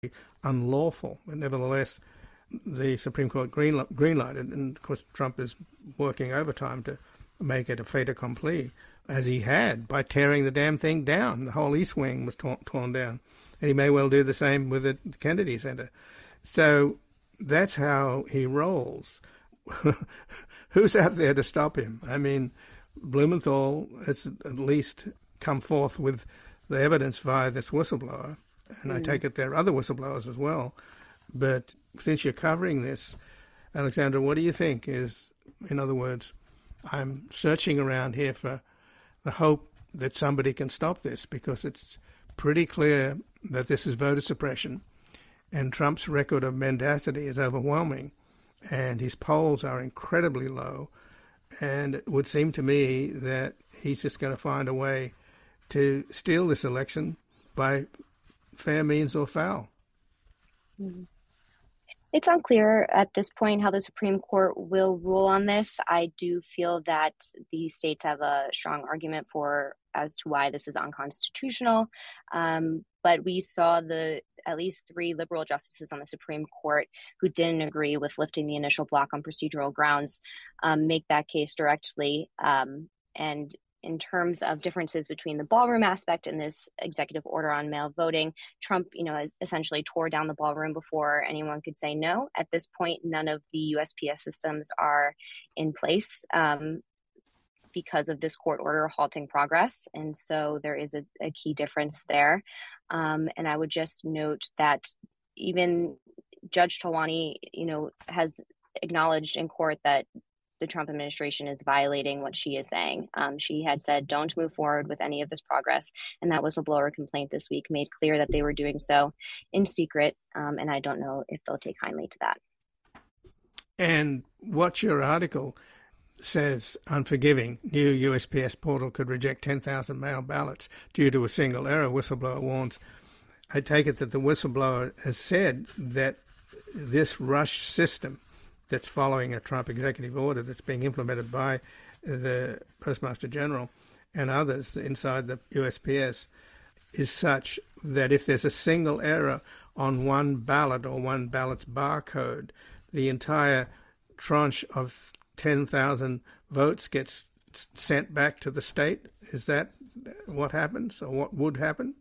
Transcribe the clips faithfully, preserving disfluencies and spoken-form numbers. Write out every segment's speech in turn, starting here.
unlawful. But nevertheless, the Supreme Court green, greenlighted, and of course Trump is working overtime to make it a fait accompli, as he had, by tearing the damn thing down. The whole East Wing was torn, torn down. And he may well do the same with the Kennedy Center. So that's how he rolls. Who's out there to stop him? I mean, Blumenthal has at least come forth with the evidence via this whistleblower, and mm. I take it there are other whistleblowers as well. But since you're covering this, Alexandra, what do you think is, in other words, I'm searching around here for the hope that somebody can stop this, because it's pretty clear that this is voter suppression, and Trump's record of mendacity is overwhelming, and his polls are incredibly low, and it would seem to me that he's just going to find a way to steal this election by fair means or foul. Mm-hmm. It's unclear at this point how the Supreme Court will rule on this. I do feel that the states have a strong argument for as to why this is unconstitutional. Um, but we saw the at least three liberal justices on the Supreme Court who didn't agree with lifting the initial block on procedural grounds um, make that case directly. Um, and in terms of differences between the ballroom aspect and this executive order on mail voting, Trump, you know, essentially tore down the ballroom before anyone could say no. At this point, none of the U S P S systems are in place um, because of this court order halting progress. And so there is a, a key difference there. Um, and I would just note that even Judge Talwani, you know, has acknowledged in court that the Trump administration is violating what she is saying. Um, she had said, don't move forward with any of this progress. And that whistleblower complaint this week made clear that they were doing so in secret. Um, and I don't know if they'll take kindly to that. And what your article says, unforgiving, new U S P S portal could reject ten thousand mail ballots due to a single error, whistleblower warns. I take it that the whistleblower has said that this rush system that's following a Trump executive order that's being implemented by the Postmaster General and others inside the U S P S is such that if there's a single error on one ballot or one ballot's barcode, the entire tranche of ten thousand votes gets sent back to the state. Is that what happens, or what would happen?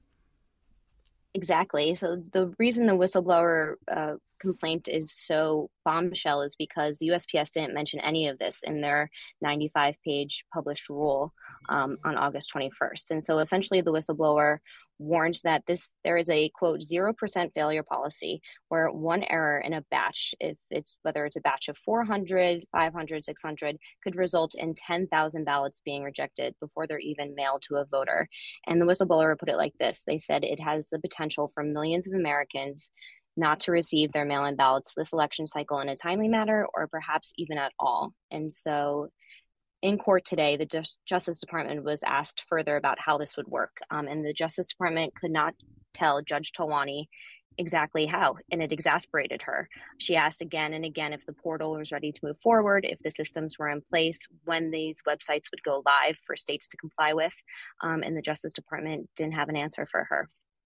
Exactly. So the reason the whistleblower uh, complaint is so bombshell is because the U S P S didn't mention any of this in their ninety-five page published rule um, on August twenty-first. And so essentially the whistleblower warned that this there is a, quote, zero percent failure policy where one error in a batch, if it's whether it's a batch of four hundred, five hundred, six hundred, could result in ten thousand ballots being rejected before they're even mailed to a voter. And the whistleblower put it like this. They said it has the potential for millions of Americans not to receive their mail-in ballots this election cycle in a timely manner, or perhaps even at all. And so in court today, the Just- Justice Department was asked further about how this would work. Um, and the Justice Department could not tell Judge Talwani exactly how, and it exasperated her. She asked again and again if the portal was ready to move forward, if the systems were in place, when these websites would go live for states to comply with. Um, and the Justice Department didn't have an answer for her.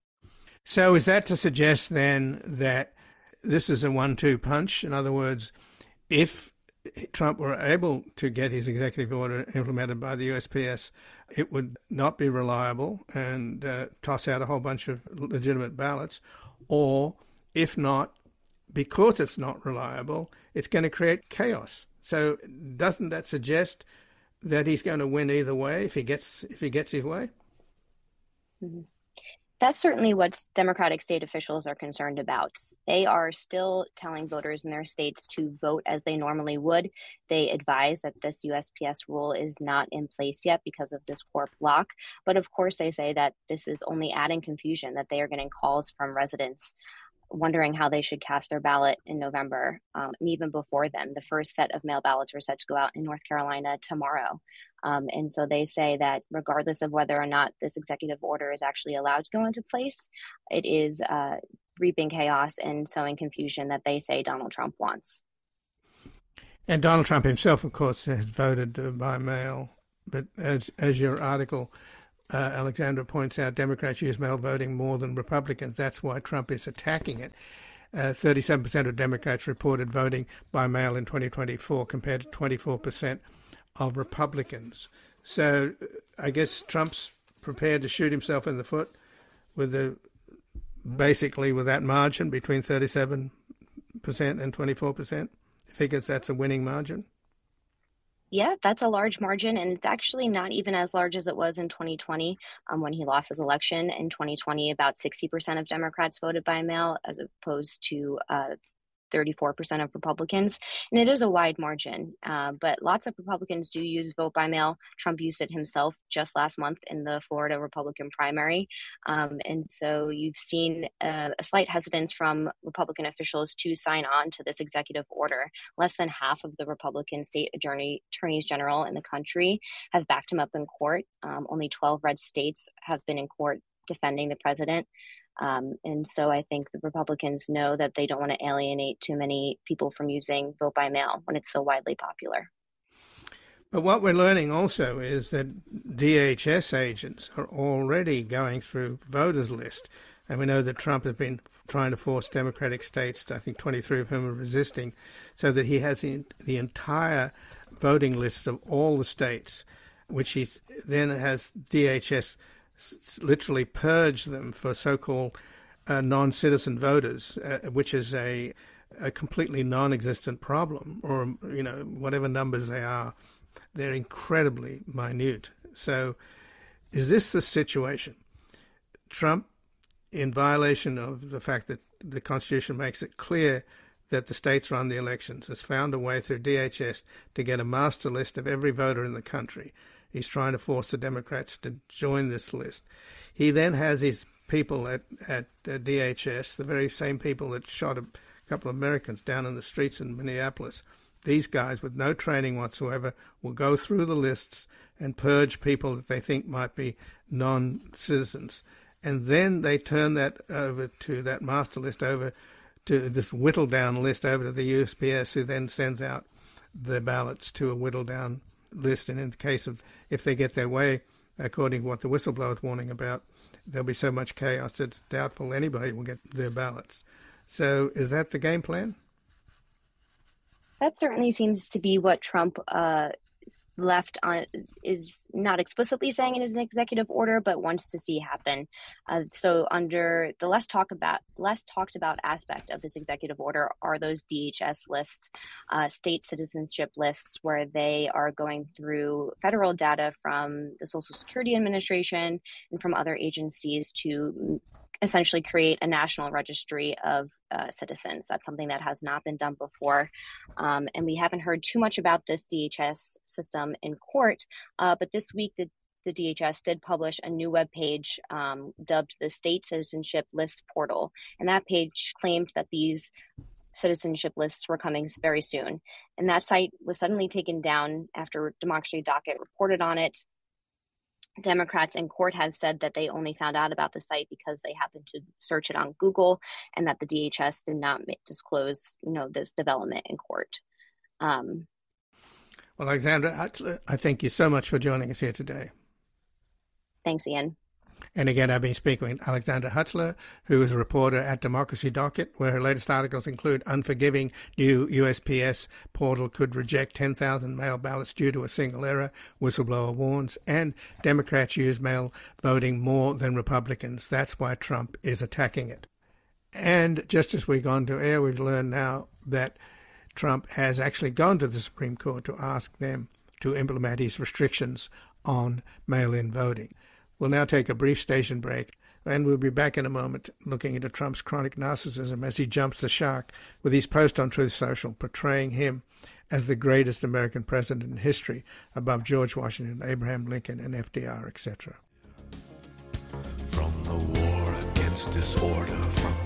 So is that to suggest then that this is a one two punch? In other words, if Trump were able to get his executive order implemented by the U S P S, it would not be reliable and uh, toss out a whole bunch of legitimate ballots. Or if not, because it's not reliable, it's going to create chaos. So doesn't that suggest that he's going to win either way if he gets if he gets his way? Mm-hmm. That's certainly what Democratic state officials are concerned about. They are still telling voters in their states to vote as they normally would. They advise that this U S P S rule is not in place yet because of this court block. But of course, they say that this is only adding confusion, that they are getting calls from residents wondering how they should cast their ballot in November. Um, and even before then, the first set of mail ballots were set to go out in North Carolina tomorrow. Um, and so they say that regardless of whether or not this executive order is actually allowed to go into place, it is uh, reaping chaos and sowing confusion that they say Donald Trump wants. And Donald Trump himself, of course, has voted uh, by mail. But as as your article uh, Alexandra points out, Democrats use mail voting more than Republicans. That's why Trump is attacking it. Uh, thirty-seven percent of Democrats reported voting by mail in twenty twenty-four compared to twenty-four percent of Republicans. So I guess Trump's prepared to shoot himself in the foot with the basically with that margin between thirty-seven percent and twenty-four percent. He figures that's a winning margin. Yeah, that's a large margin, and it's actually not even as large as it was in twenty twenty um, when he lost his election. In twenty twenty, about sixty percent of Democrats voted by mail as opposed to uh, thirty-four percent of Republicans. And it is a wide margin, uh, but lots of Republicans do use vote by mail. Trump used it himself just last month in the Florida Republican primary. Um, and so you've seen a, a slight hesitance from Republican officials to sign on to this executive order. Less than half of the Republican state attorney, attorneys general in the country have backed him up in court. Um, only twelve red states have been in court defending the president. Um, and so I think the Republicans know that they don't want to alienate too many people from using vote by mail when it's so widely popular. But what we're learning also is that D H S agents are already going through voters' list. And we know that Trump has been trying to force Democratic states, I think twenty-three of whom are resisting, so that he has the, the entire voting list of all the states, which he then has D H S literally purge them for so-called uh, non-citizen voters, uh, which is a, a completely non-existent problem, or, you know, whatever numbers they are, they're incredibly minute. So is this the situation? Trump, in violation of the fact that the Constitution makes it clear that the states run the elections, has found a way through D H S to get a master list of every voter in the country. He's trying to force the Democrats to join this list. He then has his people at, at uh, D H S, the very same people that shot a couple of Americans down in the streets in Minneapolis. These guys, with no training whatsoever, will go through the lists and purge people that they think might be non-citizens. And then they turn that over to, that master list over to this whittled-down list over to the U S P S, who then sends out the ballots to a whittled-down list. And in the case of, if they get their way, according to what the whistleblower is warning about, there'll be so much chaos that it's doubtful anybody will get their ballots. So is that the game plan? That certainly seems to be what Trump uh, left on, is not explicitly saying in his executive order, but wants to see happen. Uh, so under the less talk about, less talked about aspect of this executive order are those D H S lists, uh, state citizenship lists, where they are going through federal data from the Social Security Administration and from other agencies to essentially create a national registry of uh, citizens. That's something that has not been done before. Um, and we haven't heard too much about this D H S system in court. Uh, but this week, the, the D H S did publish a new webpage um, dubbed the State Citizenship Lists Portal. And that page claimed that these citizenship lists were coming very soon. And that site was suddenly taken down after Democracy Docket reported on it. Democrats in court have said that they only found out about the site because they happened to search it on Google, and that the D H S did not disclose, you know, this development in court. Um, well, Alexandra, I thank you so much for joining us here today. Thanks, Ian. And again, I've been speaking with Alexandra Hutzler, who is a reporter at Democracy Docket, where her latest articles include unforgiving new U S P S portal could reject ten thousand mail ballots due to a single error, whistleblower warns, and Democrats use mail voting more than Republicans. That's why Trump is attacking it. And just as we've gone to air, we've learned now that Trump has actually gone to the Supreme Court to ask them to implement his restrictions on mail-in voting. We'll now take a brief station break, and we'll be back in a moment looking into Trump's chronic narcissism as he jumps the shark with his post on Truth Social portraying him as the greatest American president in history, above George Washington, Abraham Lincoln, and F D R, et cetera. From the war against disorder, from